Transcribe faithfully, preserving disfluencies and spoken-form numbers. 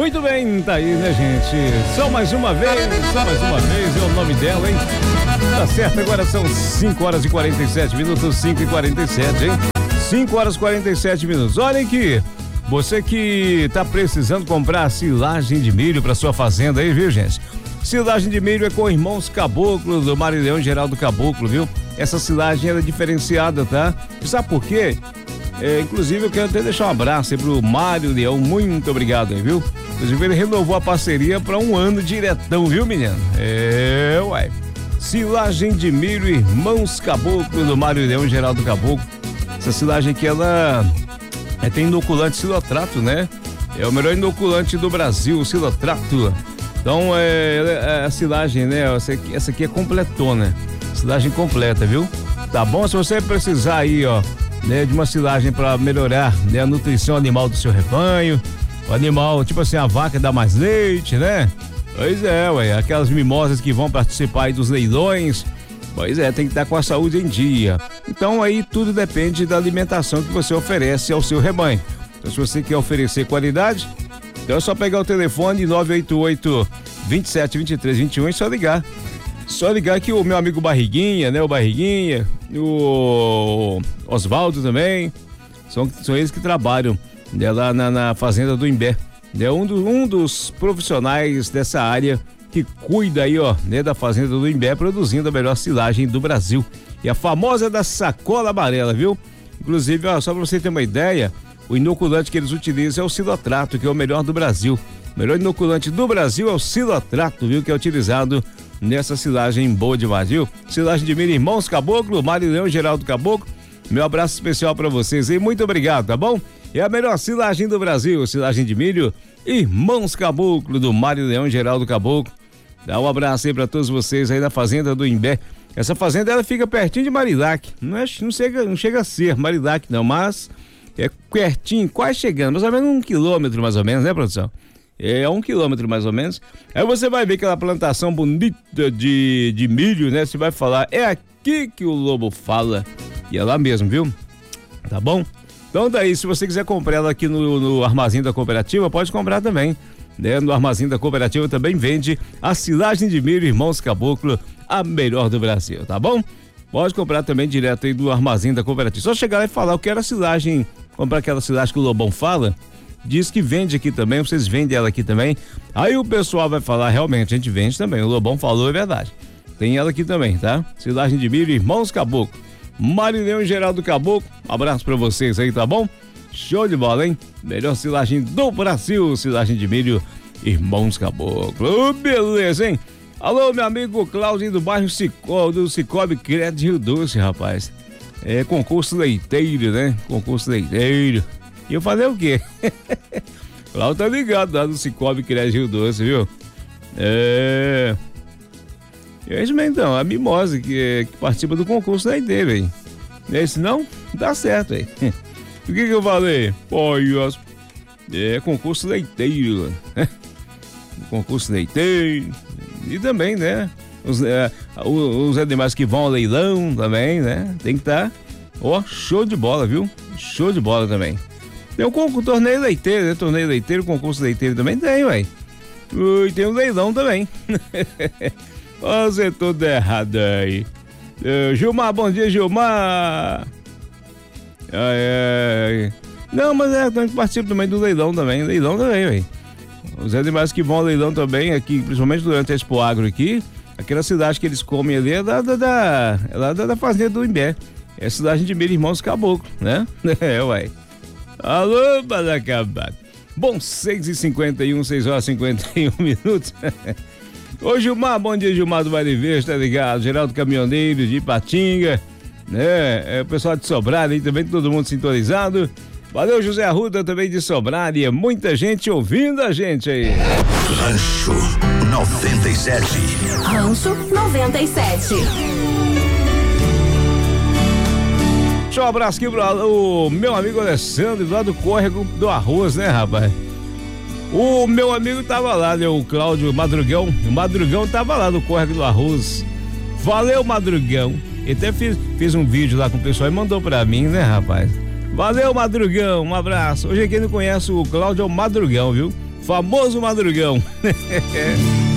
Muito bem, tá aí, né, gente? Só mais uma vez, só mais uma vez, é o nome dela, hein? Tá certo, agora são cinco horas e quarenta e sete minutos, cinco e quarenta e sete, hein? cinco horas e quarenta e sete minutos. Olha aqui, você que tá precisando comprar silagem de milho pra sua fazenda aí, viu, gente? Silagem de milho é com Irmãos Caboclo, do Marilhão Geraldo Caboclo, viu? Essa silagem ela é diferenciada, tá? E sabe por quê? É, inclusive eu quero até deixar um abraço aí pro Mário Leão, muito obrigado aí, viu? Inclusive ele renovou a parceria para um ano diretão, viu, menino? É, uai. Silagem de milho Irmãos Caboclo, do Mário Leão Geraldo Caboclo. Essa silagem aqui, ela é, tem inoculante Silotrato, né? É o melhor inoculante do Brasil, o Silotrato. Então, é, é a silagem, né? Essa aqui, essa aqui é completona, silagem completa, viu? Tá bom? Se você precisar aí, ó, né, de uma silagem para melhorar, né, a nutrição animal do seu rebanho, o animal, tipo assim, a vaca dá mais leite, né? Pois é, ué, aquelas mimosas que vão participar aí dos leilões, pois é, tem que estar com a saúde em dia. Então aí tudo depende da alimentação que você oferece ao seu rebanho. Então se você quer oferecer qualidade, então é só pegar o telefone nove oito oito, vinte e sete, vinte e três, vinte e um e só ligar. Só ligar que o meu amigo Barriguinha, né? O Barriguinha, o Osvaldo também, são, são eles que trabalham, né, lá na, na fazenda do Imbé. É um, do, um dos profissionais dessa área que cuida aí, ó, né, da fazenda do Imbé, produzindo a melhor silagem do Brasil. E a famosa da sacola amarela, viu? Inclusive, ó, só pra você ter uma ideia, o inoculante que eles utilizam é o Silotrato, que é o melhor do Brasil. O melhor inoculante do Brasil é o Silotrato, viu? Que é utilizado nessa silagem boa demais, viu? Silagem de milho Irmãos Caboclo, Marilhão Geraldo Caboclo. Meu abraço especial pra vocês e muito obrigado, tá bom? É a melhor silagem do Brasil, silagem de milho Irmãos Caboclo, do Marilhão Geraldo Caboclo. Dá um abraço aí pra todos vocês aí da fazenda do Imbé. Essa fazenda ela fica pertinho de Marilac. Não, é, não, chega, não chega a ser Marilac não, mas é pertinho, quase chegando, mais ou menos um quilômetro mais ou menos, né, produção? É um quilômetro mais ou menos. Aí você vai ver aquela plantação bonita de, de milho, né? Você vai falar, é aqui que o lobo fala. E é lá mesmo, viu? Tá bom? Então daí, se você quiser comprar ela aqui no, no armazém da cooperativa, pode comprar também, né? No armazém da cooperativa também vende a silagem de milho Irmãos Caboclo, a melhor do Brasil, tá bom? Pode comprar também direto aí do armazém da cooperativa. Só chegar lá e falar, eu quero a silagem, comprar aquela silagem que o Lobão fala, diz que vende aqui também, vocês vendem ela aqui também. Aí o pessoal vai falar, realmente, a gente vende também, o Lobão falou, é verdade. Tem ela aqui também, tá? Silagem de milho Irmãos Caboclo, Marilhão Geraldo Caboclo, um abraço pra vocês aí, tá bom? Show de bola, hein? Melhor silagem do Brasil, silagem de milho Irmãos Caboclo. Oh, beleza, hein? Alô, meu amigo Cláudio do bairro Cicó, do Cicobi Crédito Rio Doce, rapaz. É concurso leiteiro, né? Concurso leiteiro. E eu falei o quê? Cláudio tá ligado lá do Cicobi Crédito Rio Doce, viu? É... É isso mesmo, então, a mimosa que, que participa do concurso leiteiro, aí. Não é isso não? Dá certo, aí. O que que eu falei? Pô, é concurso leiteiro, né? Concurso leiteiro. E também, né? Os, é, os animais que vão ao leilão também, né? Tem que estar, tá, ó, show de bola, viu? Show de bola também. Tem o concurso, torneio leiteiro, né? Torneio leiteiro, concurso leiteiro também tem, ué. E tem o leilão também. Você tudo errado aí. Uh, Gilmar, bom dia, Gilmar. Ai, ai. Não, mas é, a gente participa também do leilão também. Leilão também, velho. Os animais que vão ao leilão também, aqui, principalmente durante a Expo Agro aqui, aquela cidade que eles comem ali é da, da, da, é lá da, da fazenda do Imbé. É a cidade de milho Irmãos Caboclo, né? É, uai. Alô, Badacabado. Bom, seis e cinquenta e um, seis horas e cinquenta e um minutos. Ô Gilmar, bom dia, Gilmar do Vale Verde, tá ligado? Geraldo Caminhoneiro de Ipatinga, né? É, o pessoal de Sobrado aí também, todo mundo sintonizado. Valeu, José Arruda também de Sobrado, e é muita gente ouvindo a gente aí. Rancho noventa e sete. Rancho noventa e sete. Deixa eu um abraço aqui pro o meu amigo Alessandro, lá do Córrego do Arroz, né, rapaz? O meu amigo tava lá, né, o Cláudio Madrugão, o Madrugão tava lá no Córrego do Arroz. Valeu, Madrugão. Ele até fez, fez um vídeo lá com o pessoal e mandou pra mim, né, rapaz? Valeu, Madrugão, um abraço. Hoje quem não conhece o Cláudio é o Madrugão, viu? Famoso Madrugão.